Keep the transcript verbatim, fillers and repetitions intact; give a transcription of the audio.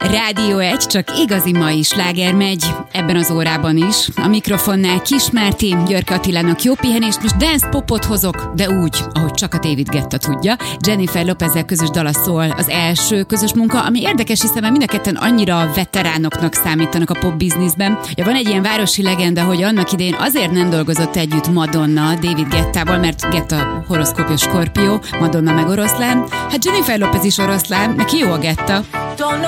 Rádió egy, csak igazi mai sláger megy, ebben az órában is. A mikrofonnál Kismárti, Györke Attilának jó pihenést, most dance popot hozok, de úgy, ahogy csak a David Guetta tudja. Jennifer Lopezzel közös dala szól, az első közös munka, ami érdekes, hiszen mind a ketten annyira veteránoknak számítanak a pop bizniszben. Ja, van egy ilyen városi legenda, hogy annak idején azért nem dolgozott együtt Madonna David Guettával, mert Guetta horoszkópja Skorpió, Madonna meg oroszlán. Hát Jennifer Lopez is oroszlán, neki jó a Guetta.